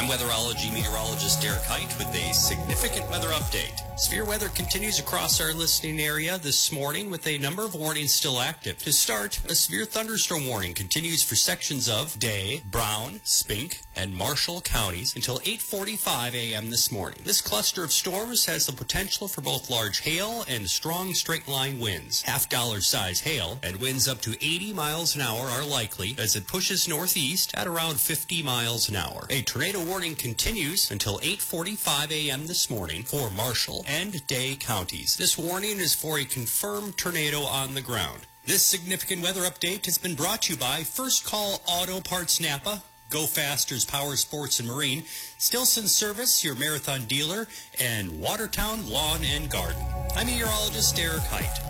I'm weatherology meteorologist Derek Height with a significant weather update. Severe weather continues across our listening area this morning with a number of warnings still active. To start, a severe thunderstorm warning continues for sections of Day, Brown, Spink, and Marshall counties until 8:45 a.m. this morning. This cluster of storms has the potential for both large hail and strong straight-line winds. $half size hail and winds up to 80 miles an hour are likely as it pushes northeast at around 50 miles an hour. A tornado warning continues until 8:45 a.m. this morning for Marshall and Day counties. This warning is for a confirmed tornado on the ground. This significant weather update has been brought to you by First Call Auto Parts Napa, Go Faster's Power Sports and Marine, Stilson Service, your marathon dealer, and Watertown Lawn and Garden. I'm meteorologist Derek Height.